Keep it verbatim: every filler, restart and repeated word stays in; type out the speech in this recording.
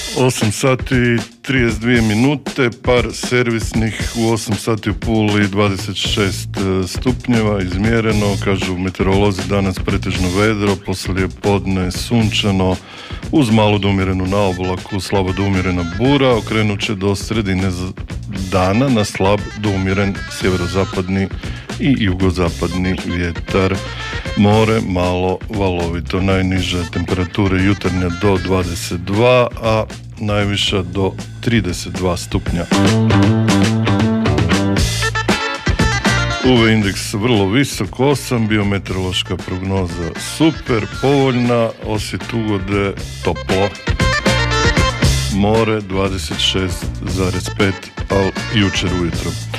osam sati i trideset dvije minute, par servisnih u osam sati u Puli, dvadeset šest stupnjeva izmjereno, kažu meteorolozi danas pretežno vedro, poslije podne sunčano, uz malo do umjerenu naoblaku, slabo do umjerena bura, okrenut će do sredine dana na slab do umjeren sjeverozapadni i jugozapadni vjetar. More malo valovito, najniže temperature jutarnja do dvadeset dva, a najviša do trideset dva stupnja. U V indeks vrlo visok, osam, biometeorološka prognoza super, povoljna, osjet ugode toplo. More dvadeset šest zarez pet, ali jučer ujutro.